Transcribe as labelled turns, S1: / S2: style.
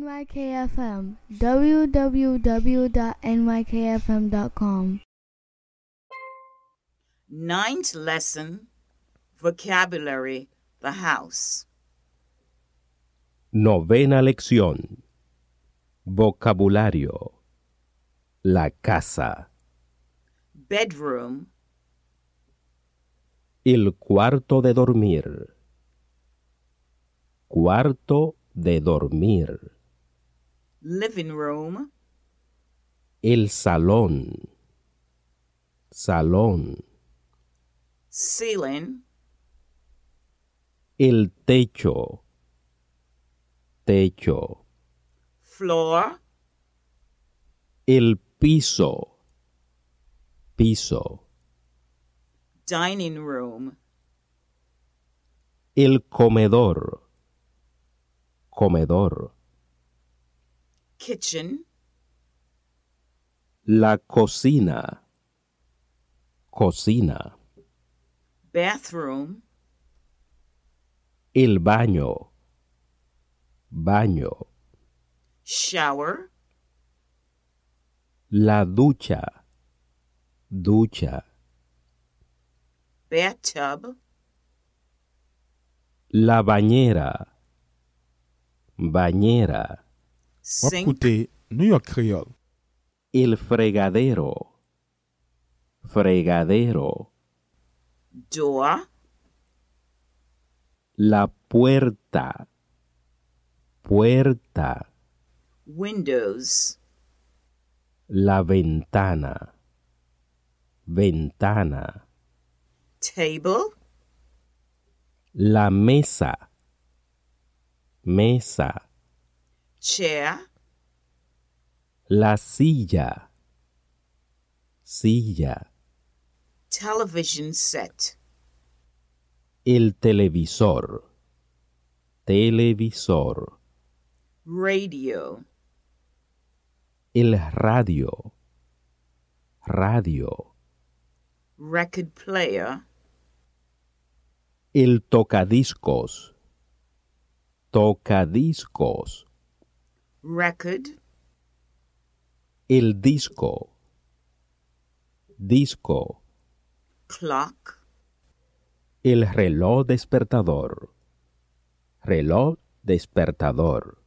S1: NYKFM, www.nykfm.com.
S2: Ninth lesson, vocabulary, the house.
S3: Novena lección. Vocabulario. La casa.
S2: Bedroom,
S3: El cuarto de dormir. Cuarto de dormir.
S2: living room,
S3: El salón. Salón.
S2: ceiling,
S3: El techo. Techo.
S2: floor,
S3: El piso. Piso.
S2: dining room,
S3: El comedor. Comedor.
S2: kitchen,
S3: La cocina. Cocina.
S2: bathroom,
S3: El baño. Baño.
S2: shower,
S3: La ducha. Ducha.
S2: bathtub,
S3: La bañera. Bañera.
S4: Wap
S2: sink,
S4: koute New York Creole.
S3: El fregadero. Fregadero.
S2: door,
S3: La puerta. Puerta.
S2: windows,
S3: La ventana. Ventana.
S2: table,
S3: La mesa. Mesa.
S2: chair,
S3: La silla. Silla.
S2: television set,
S3: El televisor. Televisor.
S2: radio,
S3: El radio. Radio.
S2: record player,
S3: El tocadiscos. Tocadiscos.
S2: record,
S3: El disco. Disco.
S2: clock,
S3: El reloj despertador. Reloj despertador.